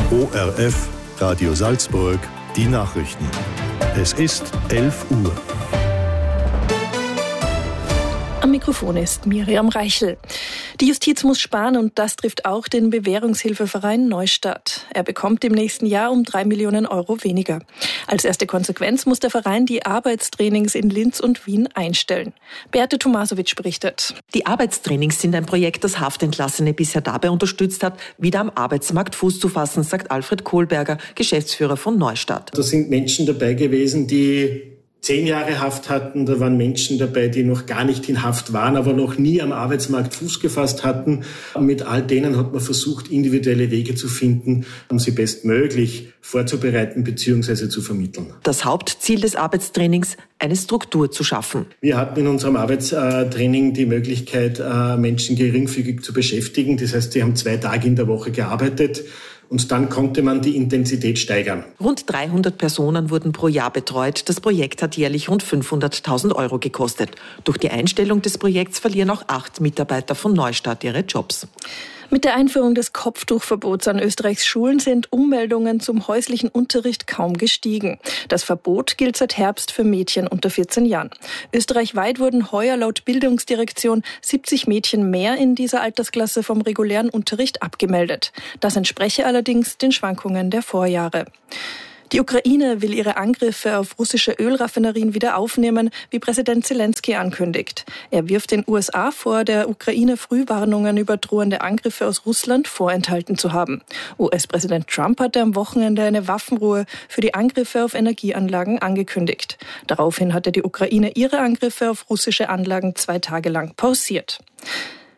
ORF, Radio Salzburg, die Nachrichten. Es ist 11 Uhr. Am Mikrofon ist Miriam Reichel. Die Justiz muss sparen und das trifft auch den Bewährungshilfeverein Neustadt. Er bekommt im nächsten Jahr um 3 Millionen Euro weniger. Als erste Konsequenz muss der Verein die Arbeitstrainings in Linz und Wien einstellen. Beate Tomasowitsch berichtet. Die Arbeitstrainings sind ein Projekt, das Haftentlassene bisher dabei unterstützt hat, wieder am Arbeitsmarkt Fuß zu fassen, sagt Alfred Kohlberger, Geschäftsführer von Neustadt. Da sind Menschen dabei gewesen, die 10 Jahre Haft hatten, da waren Menschen dabei, die noch gar nicht in Haft waren, aber noch nie am Arbeitsmarkt Fuß gefasst hatten. Mit all denen hat man versucht, individuelle Wege zu finden, um sie bestmöglich vorzubereiten bzw. zu vermitteln. Das Hauptziel des Arbeitstrainings, eine Struktur zu schaffen. Wir hatten in unserem Arbeitstraining die Möglichkeit, Menschen geringfügig zu beschäftigen. Das heißt, sie haben 2 Tage in der Woche gearbeitet. Und dann konnte man die Intensität steigern. Rund 300 Personen wurden pro Jahr betreut. Das Projekt hat jährlich rund 500.000 Euro gekostet. Durch die Einstellung des Projekts verlieren auch 8 Mitarbeiter von Neustadt ihre Jobs. Mit der Einführung des Kopftuchverbots an Österreichs Schulen sind Ummeldungen zum häuslichen Unterricht kaum gestiegen. Das Verbot gilt seit Herbst für Mädchen unter 14 Jahren. Österreichweit wurden heuer laut Bildungsdirektion 70 Mädchen mehr in dieser Altersklasse vom regulären Unterricht abgemeldet. Das entspreche allerdings den Schwankungen der Vorjahre. Die Ukraine will ihre Angriffe auf russische Ölraffinerien wieder aufnehmen, wie Präsident Zelensky ankündigt. Er wirft den USA vor, der Ukraine Frühwarnungen über drohende Angriffe aus Russland vorenthalten zu haben. US-Präsident Trump hatte am Wochenende eine Waffenruhe für die Angriffe auf Energieanlagen angekündigt. Daraufhin hatte die Ukraine ihre Angriffe auf russische Anlagen 2 Tage lang pausiert.